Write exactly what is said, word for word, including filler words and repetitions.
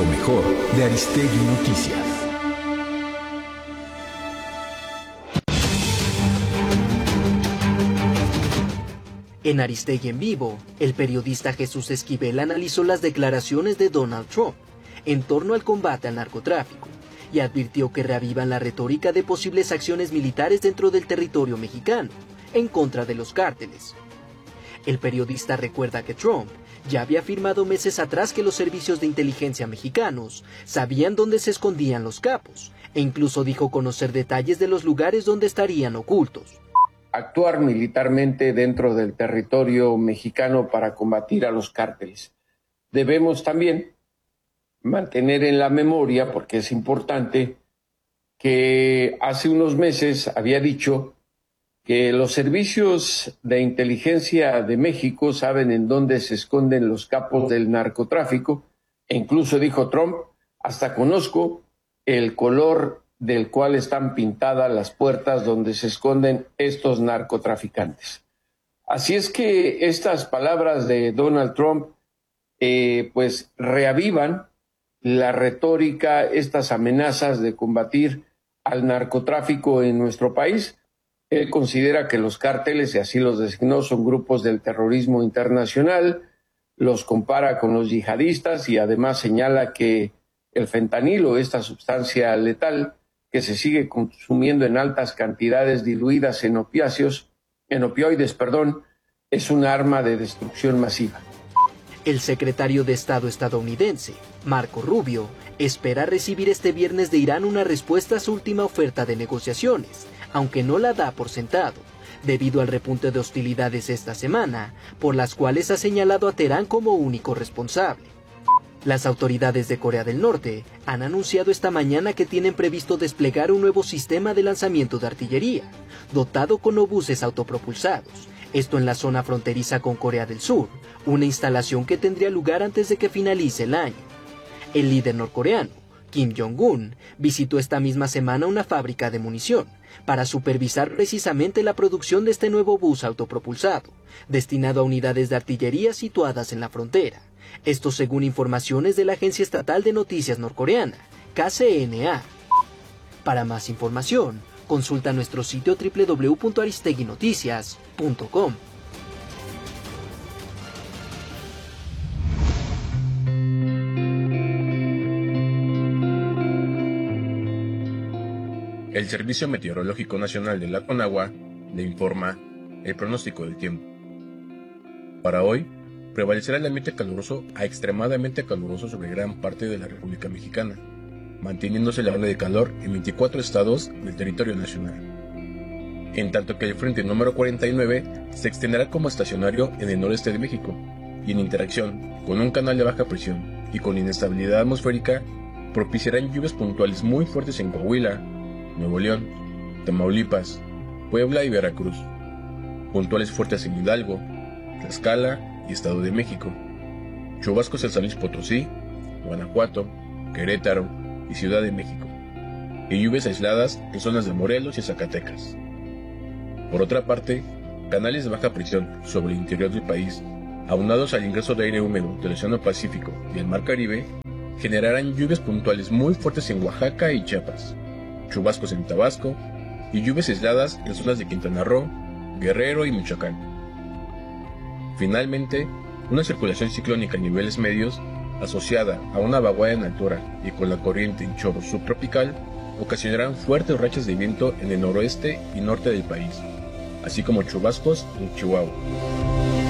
Lo mejor de Aristegui Noticias. En Aristegui en Vivo, el periodista Jesús Esquivel analizó las declaraciones de Donald Trump en torno al combate al narcotráfico y advirtió que reavivan la retórica de posibles acciones militares dentro del territorio mexicano en contra de los cárteles. El periodista recuerda que Trump ya había afirmado meses atrás que los servicios de inteligencia mexicanos sabían dónde se escondían los capos, e incluso dijo conocer detalles de los lugares donde estarían ocultos. Actuar militarmente dentro del territorio mexicano para combatir a los cárteles. Debemos también mantener en la memoria, porque es importante, que hace unos meses había dicho que los servicios de inteligencia de México saben en dónde se esconden los capos del narcotráfico, e incluso dijo Trump, hasta conozco el color del cual están pintadas las puertas donde se esconden estos narcotraficantes. Así es que estas palabras de Donald Trump eh, pues reavivan la retórica, estas amenazas de combatir al narcotráfico en nuestro país. Él considera que los cárteles, y así los designó, son grupos del terrorismo internacional, los compara con los yihadistas y además señala que el fentanilo, esta sustancia letal, que se sigue consumiendo en altas cantidades diluidas en opiáceos, en opioides, perdón, es un arma de destrucción masiva. El secretario de Estado estadounidense, Marco Rubio, espera recibir este viernes de Irán una respuesta a su última oferta de negociaciones, aunque no la da por sentado, debido al repunte de hostilidades esta semana, por las cuales ha señalado a Teherán como único responsable. Las autoridades de Corea del Norte han anunciado esta mañana que tienen previsto desplegar un nuevo sistema de lanzamiento de artillería, dotado con obuses autopropulsados, esto en la zona fronteriza con Corea del Sur, una instalación que tendría lugar antes de que finalice el año. El líder norcoreano, Kim Jong-un, visitó esta misma semana una fábrica de munición para supervisar precisamente la producción de este nuevo obús autopropulsado, destinado a unidades de artillería situadas en la frontera. Esto según informaciones de la agencia estatal de noticias norcoreana, K C N A. Para más información, consulta nuestro sitio doble u doble u doble u punto aristegui noticias punto com. El Servicio Meteorológico Nacional de la CONAGUA le informa el pronóstico del tiempo. Para hoy, prevalecerá el ambiente caluroso a extremadamente caluroso sobre gran parte de la República Mexicana, manteniéndose la ola de calor en veinticuatro estados del territorio nacional. En tanto que el frente número cuarenta y nueve se extenderá como estacionario en el noreste de México, y en interacción con un canal de baja presión y con inestabilidad atmosférica, propiciarán lluvias puntuales muy fuertes en Coahuila, Nuevo León, Tamaulipas, Puebla y Veracruz, puntuales fuertes en Hidalgo, Tlaxcala y Estado de México, chubascos en San Luis Potosí, Guanajuato, Querétaro y Ciudad de México, y lluvias aisladas en zonas de Morelos y Zacatecas. Por otra parte, canales de baja presión sobre el interior del país, aunados al ingreso de aire húmedo del Océano Pacífico y el Mar Caribe, generarán lluvias puntuales muy fuertes en Oaxaca y Chiapas, chubascos en Tabasco y lluvias aisladas en zonas de Quintana Roo, Guerrero y Michoacán. Finalmente, una circulación ciclónica a niveles medios, asociada a una vaguada en altura y con la corriente en chorro subtropical, ocasionarán fuertes rachas de viento en el noroeste y norte del país, así como chubascos en Chihuahua.